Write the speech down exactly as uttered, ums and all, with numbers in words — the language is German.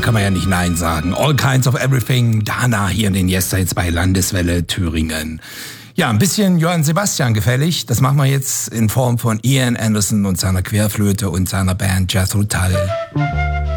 kann man ja nicht Nein sagen. All Kinds of Everything, Dana hier in den Yesterdays bei Landeswelle Thüringen. Ja, ein bisschen Johann Sebastian gefällig. Das machen wir jetzt in Form von Ian Anderson und seiner Querflöte und seiner Band Jethro Tull.